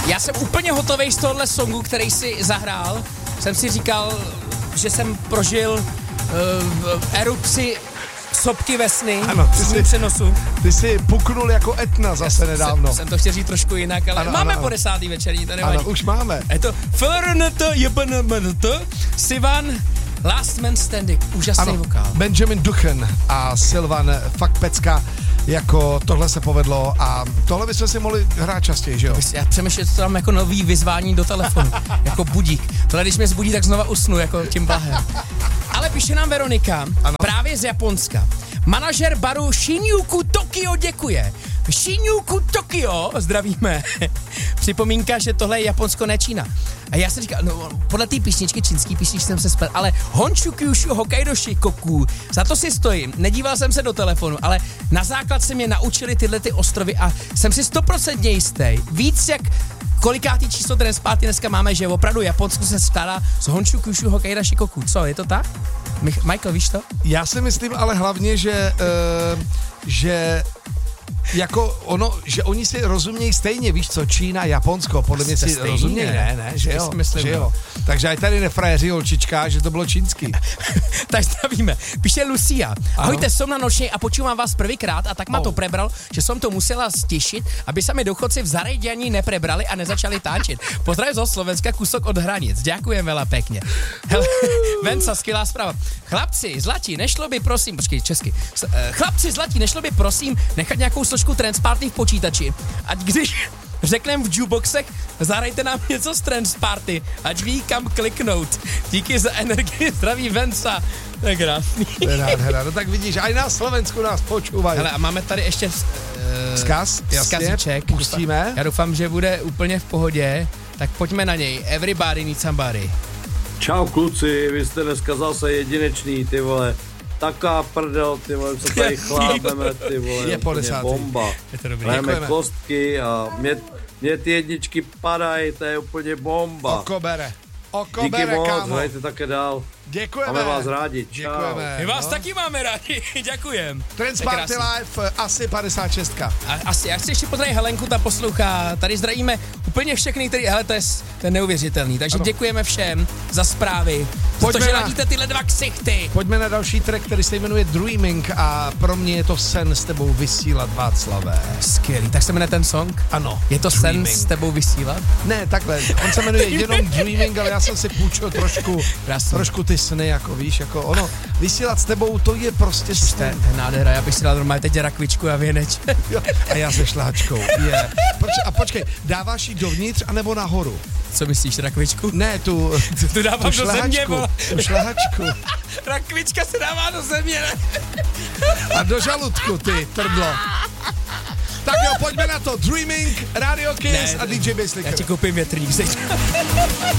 Já jsem úplně hotovej z tohohle songu, který si zahrál. Jsem si říkal, že jsem prožil erupci sopky ve sny. Ano, přenosu. Ty jsi puknul jako Etna zase nedávno. Jsem to chtěl říct trošku jinak, ale ano, máme ano. po 10. večerní, to nevadí. Ano, už máme. Je to FRNT, JBNMNT, Sivan, Last Man Standing, úžasný vokál. Benjamin Duchen a Silvan, fakt pecka, jako tohle se povedlo a tohle bychom si mohli hrát častěji, že jo? Já přemýšlím, že to tam jako nový vyzvání do telefonu, jako budík. Tohle, když mě zbudí, tak znova usnu, jako tím blahem. Ale píše nám Veronika, právě z Japonska. Manažer baru Shinjuku Tokyo děkuje. Shinjuku Tokyo, zdravíme. Připomínka, že tohle je Japonsko, ne Čína. A já jsem říkal, no, podle té písničky, čínský písničky jsem se spěl, ale Honshu Kyushu Hokkaido Shikoku, za to si stojím. Nedíval jsem se do telefonu, ale na základ se mě naučili tyhle ty ostrovy a jsem si 100% jistý. Víc jak kolikátý číslo Transpáty dneska máme, že opravdu Japonsko se skládá z Honshu Kyushu Hokkaido Shikoku. Co, je to tak? Michael, víš to? Já si myslím ale hlavně, že jako ono, že oni si rozumějí stejně, víš co, Čína, Japonsko, podle mě si rozumějí, ne, že jo, myslím, že jo. Takže aj tady nefrajeři holčička, že to bylo čínsky. Tak zdravíme. Píše Lucia. Ahojte, som na nočnej a počúvam vás prvýkrát a tak ma to prebral, že som to musela stišiť, aby sa mi důchodci v Zarejďaní neprebrali a nezačali tančiť. Pozdrav zo Slovenska, kusok od hranic. Ďakujem veľa pekne. Hele, Venca, skvělá zpráva. Chlapci, zlatí, nešlo by prosím, počkej, česky. Chlapci, zlatí, nešlo by prosím nechat nějakou složku Transparty v počítači. Ať když řekneme v jukeboxech, zahrajte nám něco z Transparty, ať ví kam kliknout. Díky za energii, zdraví Venca. To je krásný. To je nádhera. No tak vidíš, aj na Slovensku nás počúvají. Hele, a máme tady ještě vzkaz, vzkazíček. Pustíme. Já doufám, že bude úplně v pohodě. Tak pojďme na něj. Everybody needs somebody. Čau kluci, vy jste dneska zase jedinečný, ty vole. Taká prdel, ty vole, co tady chlápeme, ty vole, je po 10. bomba. Je to dobrý. Hrajeme kostky a mě ty jedničky padají, to je úplně bomba. Oko Díky bere, moc, kámo. hrajte také dál. Děkujeme. Máme vás rádi, čau. Děkujeme. My vás taky máme rádi, děkujem. Transparty Live, asi 56. Asi, já chci ještě pozdravit Helenku, ta poslouchá. Tady zdravíme úplně všechny, který, hele, to je neuvěřitelný. Takže děkujeme všem za zprávy. Za to, že radíte tyhle dva ksichty. Pojďme na další track, který se jmenuje Dreaming a pro mě je to sen s tebou vysílat, Václavé. Skvělý, tak se jmenuje ten song? Ano. Je to Dreaming. Sen s tebou vysílat? Ne, takhle, on se jmenuje jenom Dreaming, ale já jsem si půjčil trošku ty sny, jako víš, jako ono, vysílat s tebou, to je prostě To je nádhera, já bych si dal normálně teď rakvičku a věneč. A já se šláčkou, je. A počkej, dáváš ji dovnitř anebo nahoru? Co myslíš, rakvičku? Ne, tu dávám do země, tu šlehačku. Rakvička se dává do země, ne? A do žaludku, ty trdlo. Tak jo, pojďme na to. Dreaming, Radio Kiss a DJ Basslicker. Já ti koupím větrník.